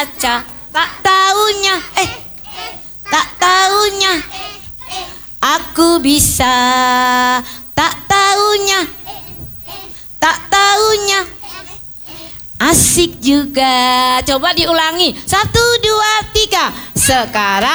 baca, tak taunya, tak taunya aku bisa, tak taunya, tak taunya asik juga. Coba diulangi, 1, 2, 3. Sekarang